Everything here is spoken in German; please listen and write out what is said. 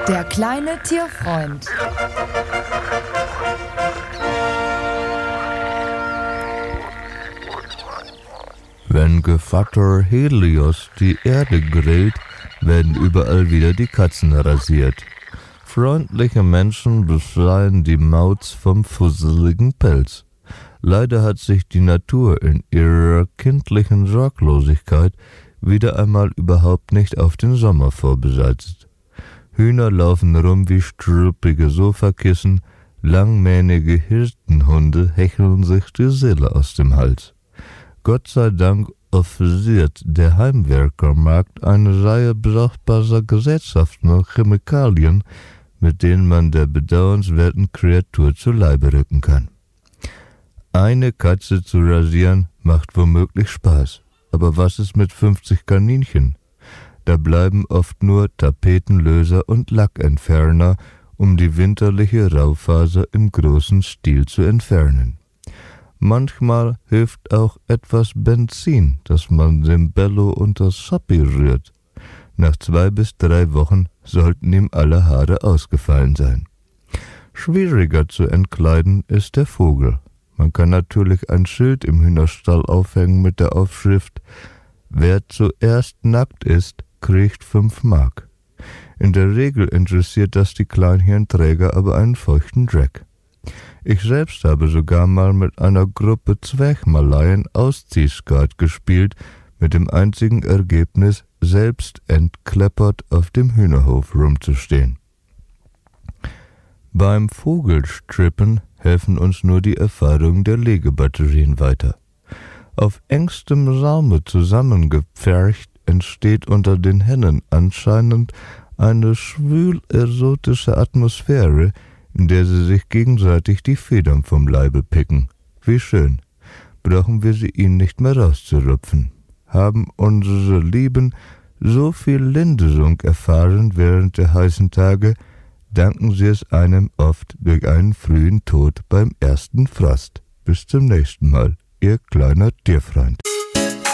Der kleine Tierfreund. Wenn Gevatter Helios die Erde grillt, werden überall wieder die Katzen rasiert. Freundliche Menschen befreien die Mauz vom fusseligen Pelz. Leider hat sich die Natur in ihrer kindlichen Sorglosigkeit wieder einmal überhaupt nicht auf den Sommer vorbereitet. Hühner laufen rum wie struppige Sofakissen, langmähnige Hirtenhunde hecheln sich die Seele aus dem Hals. Gott sei Dank offeriert der Heimwerkermarkt eine Reihe brauchbarer Gerätschaften und Chemikalien, mit denen man der bedauernswerten Kreatur zu Leibe rücken kann. Eine Katze zu rasieren macht womöglich Spaß, aber was ist mit 50 Kaninchen? Da bleiben oft nur Tapetenlöser und Lackentferner, um die winterliche Raufaser im großen Stil zu entfernen. Manchmal hilft auch etwas Benzin, das man dem Bello unter Schappi rührt. Nach 2 bis 3 Wochen sollten ihm alle Haare ausgefallen sein. Schwieriger zu entkleiden ist der Vogel. Man kann natürlich ein Schild im Hühnerstall aufhängen mit der Aufschrift: Wer zuerst nackt ist, kriegt 5 Mark. In der Regel interessiert das die Kleinhirnträger aber einen feuchten Dreck. Ich selbst habe sogar mal mit einer Gruppe Zwerchmaleien Ausziehskat gespielt, mit dem einzigen Ergebnis, selbst entkleppert auf dem Hühnerhof rumzustehen. Beim Vogelstrippen helfen uns nur die Erfahrungen der Legebatterien weiter. Auf engstem Raume zusammengepfercht entsteht unter den Hennen anscheinend eine schwül-erotische Atmosphäre, in der sie sich gegenseitig die Federn vom Leibe picken. Wie schön. Brauchen wir sie ihnen nicht mehr rauszurupfen. Haben unsere Lieben so viel Linderung erfahren während der heißen Tage, danken sie es einem oft durch einen frühen Tod beim ersten Frost. Bis zum nächsten Mal, Ihr kleiner Tierfreund.